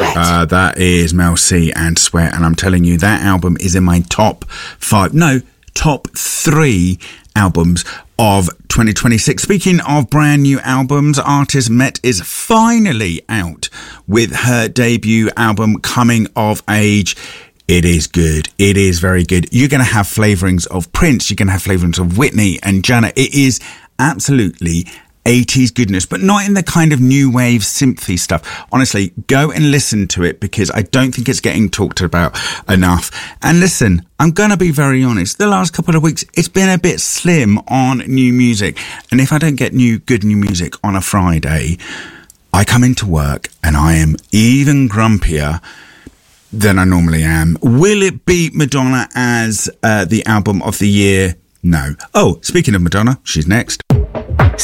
Sweat. That is Mel C and Sweat. And I'm telling you, that album is in my top 3 albums of 2026. Speaking of brand new albums, artist Met is finally out with her debut album, Coming of Age. It is good. It is very good. You're going to have flavourings of Prince. You're going to have flavourings of Whitney and Janet. It is absolutely 80s goodness, but not in the kind of new wave synthy stuff. Honestly, go and listen to it because I don't think it's getting talked about enough. And listen, I'm going to be very honest. The last couple of weeks, it's been a bit slim on new music. And if I don't get good new music on a Friday, I come into work and I am even grumpier than I normally am. Will it beat Madonna as the album of the year? No. Oh, speaking of Madonna, she's next.